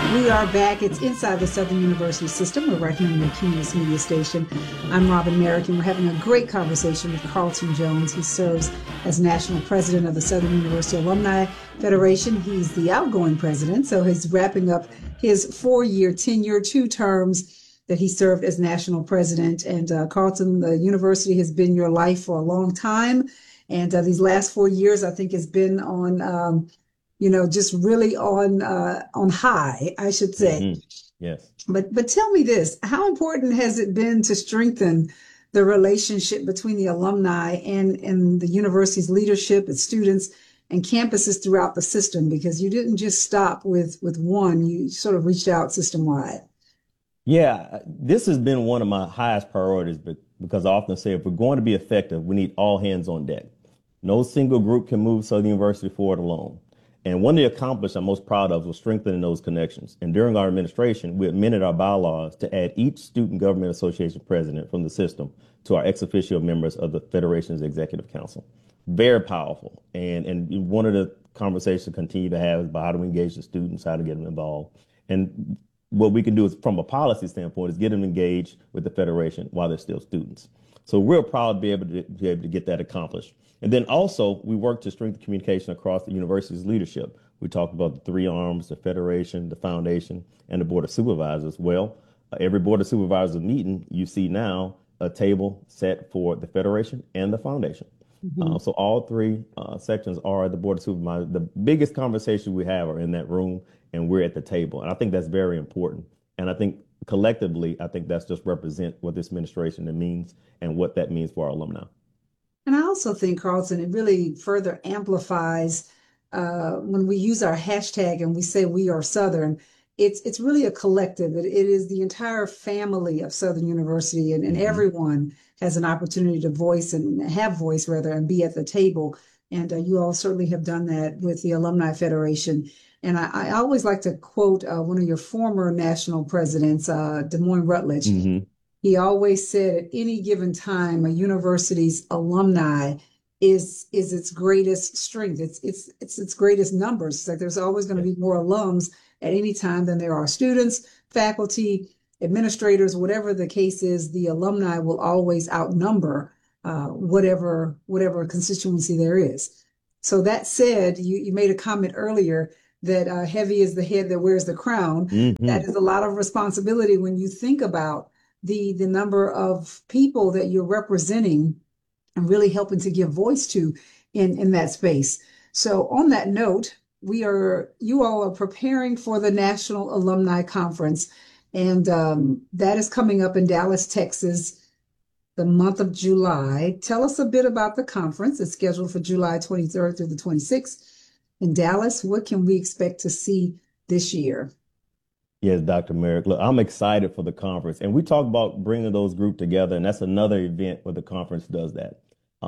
We are back. It's inside the Southern University system. We're right here on the Cumulus Media Station. I'm Robin Merrick, and we're having a great conversation with Carlton Jones. He serves as national president of the Southern University Alumni Federation. He's the outgoing president, so he's wrapping up his 4-year tenure, 2 terms that he served as national president. And Carlton, the university has been your life for a long time. And these last 4 years, I think, has been on just really on high, I should say. Mm-hmm. Yes. But tell me this, how important has it been to strengthen the relationship between the alumni and the university's leadership, its students, and campuses throughout the system? Because you didn't just stop with one, you sort of reached out system-wide. Yeah, this has been one of my highest priorities, but because I often say if we're going to be effective, we need all hands on deck. No single group can move Southern University forward alone. And one of the accomplishments I'm most proud of was strengthening those connections. And during our administration, we amended our bylaws to add each Student Government Association president from the system to our ex officio members of the Federation's Executive Council. Very powerful. And one of the conversations to continue to have is about how to engage the students, how to get them involved. And what we can do is, from a policy standpoint, is get them engaged with the Federation while they're still students. So we're proud to be able to get that accomplished. And then also, we work to strengthen communication across the university's leadership. We talked about the 3 arms, the Federation, the Foundation, and the Board of Supervisors. Well, every Board of Supervisors meeting, you see now a table set for the Federation and the Foundation. Mm-hmm. So all 3 sections are the Board of Supervisors. The biggest conversations we have are in that room, and we're at the table. And I think that's very important. And I think collectively, I think that's just represent what this administration means and what that means for our alumni. And I also think, Carlton, it really further amplifies when we use our hashtag and we say we are Southern. It's really a collective. It is the entire family of Southern University, and Mm-hmm. everyone has an opportunity to voice rather, and be at the table. And you all certainly have done that with the Alumni Federation. And I always like to quote one of your former national presidents, Des Moines Rutledge. Mm-hmm. He always said at any given time, a university's alumni is its greatest strength. It's its greatest numbers. It's like there's always going to be more alums at any time than there are students, faculty, administrators, whatever the case is. The alumni will always outnumber whatever constituency there is. So that said, you made a comment earlier that heavy is the head that wears the crown. Mm-hmm. That is a lot of responsibility when you think about the number of people that you're representing and really helping to give voice to in that space. So on that note, you all are preparing for the National Alumni Conference, and that is coming up in Dallas, Texas, the month of July. Tell us a bit about the conference. It's scheduled for July 23rd through the 26th in Dallas. What can we expect to see this year? Yes, Dr. Merrick. Look, I'm excited for the conference. And we talk about bringing those groups together, and that's another event where the conference does that.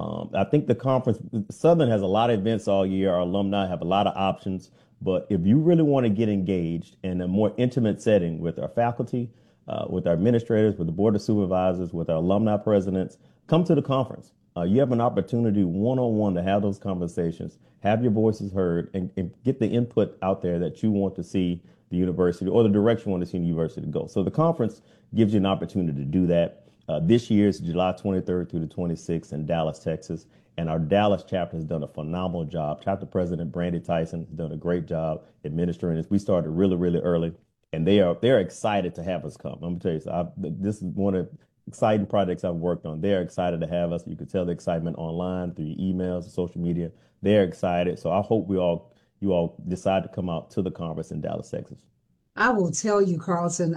I think the conference, Southern has a lot of events all year. Our alumni have a lot of options. But if you really want to get engaged in a more intimate setting with our faculty, with our administrators, with the Board of Supervisors, with our alumni presidents, come to the conference. You have an opportunity one-on-one to have those conversations, have your voices heard, and get the input out there that you want to see the university or the direction you want to see the university go. So the conference gives you an opportunity to do that. This year is July 23rd through the 26th in Dallas, Texas. And our Dallas chapter has done a phenomenal job. Chapter President Brandy Tyson has done a great job administering this. We started really, really early, and they're excited to have us come. I'm going to tell you, this is one of the exciting projects I've worked on. They're excited to have us. You can tell the excitement online through your emails and social media. They're excited. So I hope you all decide to come out to the conference in Dallas, Texas. I will tell you, Carlton,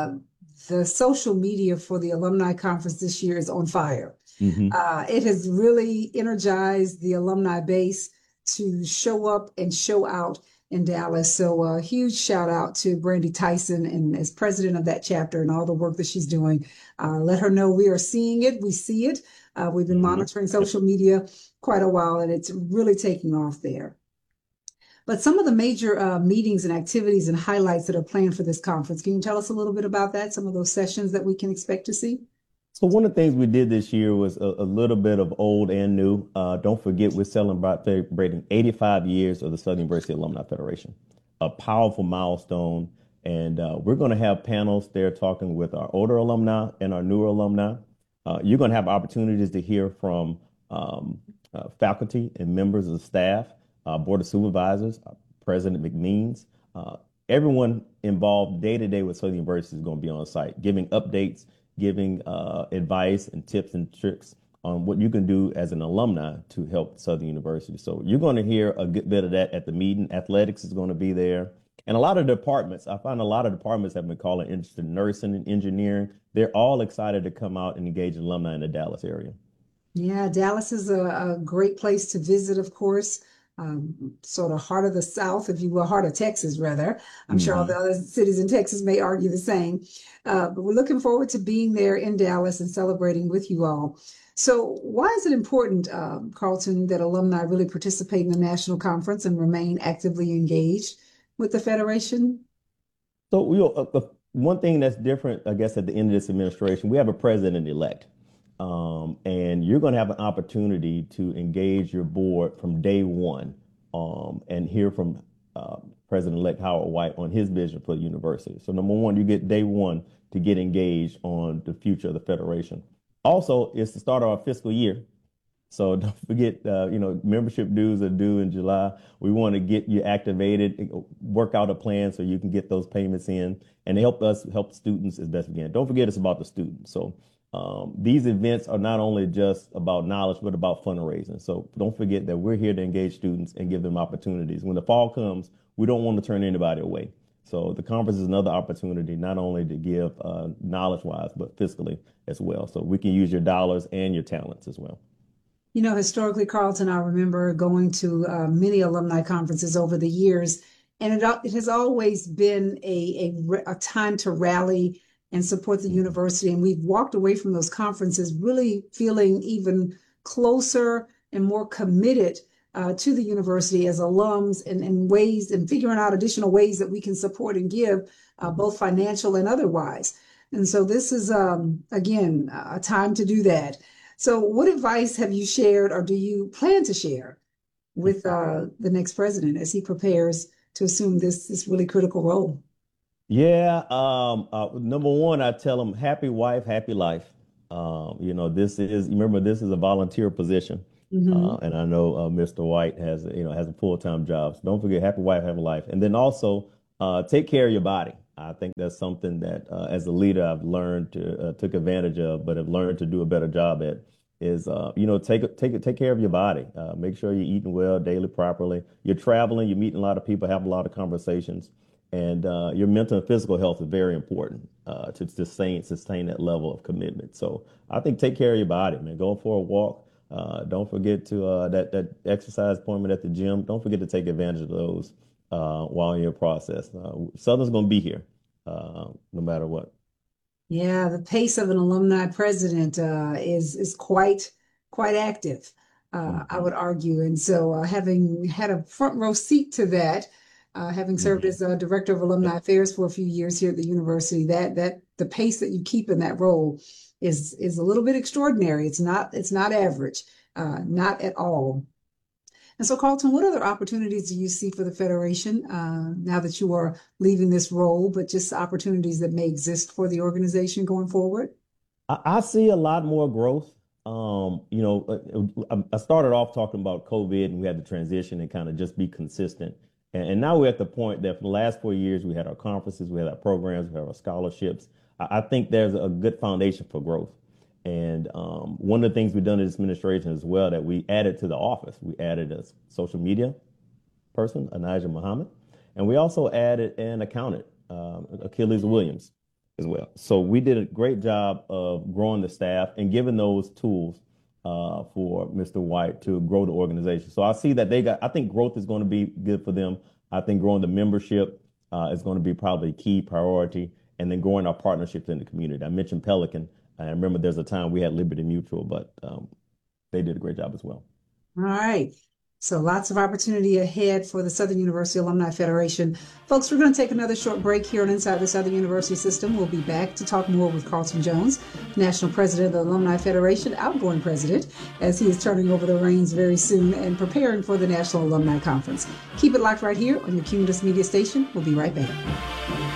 the social media for the alumni conference this year is on fire. Mm-hmm. It has really energized the alumni base to show up and show out in Dallas. So a huge shout out to Brandy Tyson and as president of that chapter and all the work that she's doing. Let her know we are seeing it. We see it. We've been monitoring social media quite a while, and it's really taking off there. But some of the major meetings and activities and highlights that are planned for this conference, can you tell us a little bit about that? Some of those sessions that we can expect to see? So one of the things we did this year was a little bit of old and new. Don't forget, we're celebrating 85 years of the Southern University Alumni Federation, a powerful milestone. And we're going to have panels there talking with our older alumni and our newer alumni. You're going to have opportunities to hear from faculty and members of the staff, Board of Supervisors, President McMeans, everyone involved day to day with Southern University is going to be on site, giving updates, giving advice and tips and tricks on what you can do as an alumni to help Southern University. So you're going to hear a good bit of that at the meeting. Athletics is going to be there. And a lot of departments, I find a lot of departments have been calling interested in nursing and engineering. They're all excited to come out and engage alumni in the Dallas area. Yeah, Dallas is a great place to visit, of course. Sort of heart of the South, if you will, heart of Texas, rather. I'm sure all the other cities in Texas may argue the same. But we're looking forward to being there in Dallas and celebrating with you all. So why is it important, Carlton, that alumni really participate in the national conference and remain actively engaged with the Federation? So one thing that's different, I guess, at the end of this administration, we have a president-elect. And you're going to have an opportunity to engage your board from day one and hear from President-elect Howard White on his vision for the university. So number one, you get day one to get engaged on the future of the Federation. Also, it's the start of our fiscal year. So don't forget, membership dues are due in July. We want to get you activated, work out a plan so you can get those payments in and help students as best we can. Don't forget it's about the students. So these events are not only just about knowledge, but about fundraising. So don't forget that we're here to engage students and give them opportunities. When the fall comes, we don't want to turn anybody away. So the conference is another opportunity, not only to give knowledge-wise, but fiscally as well. So we can use your dollars and your talents as well. You know, historically, Carlton, I remember going to many alumni conferences over the years, and it has always been a time to rally and support the university. And we've walked away from those conferences really feeling even closer and more committed to the university as alums and ways and figuring out additional ways that we can support and give, both financial and otherwise. And so this is, again, a time to do that. So what advice have you shared or do you plan to share with the next president as he prepares to assume this really critical role? Yeah. Number one, I tell them happy wife, happy life. This is a volunteer position. Mm-hmm. And I know Mr. White has a full-time job. So don't forget happy wife, happy life. And then also take care of your body. I think that's something that as a leader I've learned to took advantage of, but have learned to do a better job at is, take care of your body. Make sure you're eating well, daily, properly. You're traveling, you're meeting a lot of people, have a lot of conversations. And your mental and physical health is very important to sustain that level of commitment. So I think take care of your body, man. Go for a walk. Don't forget to that exercise appointment at the gym. Don't forget to take advantage of those while in your process. Southern's going to be here no matter what. Yeah, the pace of an alumni president is quite active, I would argue. And so having had a front row seat to that, having served as a director of alumni affairs for a few years here at the university, that the pace that you keep in that role is a little bit extraordinary. It's not average, not at all. And so, Carlton, what other opportunities do you see for the Federation now that you are leaving this role, but just opportunities that may exist for the organization going forward? I see a lot more growth. I started off talking about COVID and we had to transition and kind of just be consistent. And now we're at the point that for the last 4 years, we had our conferences, we had our programs, we had our scholarships. I think there's a good foundation for growth. And one of the things we've done in this administration as well that we added to the office, we added a social media person, Anaja Muhammad, and we also added an accountant, Achilles Williams, as well. So we did a great job of growing the staff and giving those tools for Mr. White to grow the organization. So I see that I think growth is going to be good for them. I think growing the membership is going to be probably a key priority, and then growing our partnerships in the community. I mentioned Pelican. I remember there's a time we had Liberty Mutual, but they did a great job as well. All right. So lots of opportunity ahead for the Southern University Alumni Federation. Folks, we're going to take another short break here on Inside the Southern University System. We'll be back to talk more with Carlton Jones, National President of the Alumni Federation, outgoing president, as he is turning over the reins very soon and preparing for the National Alumni Conference. Keep it locked right here on your Cumulus Media Station. We'll be right back.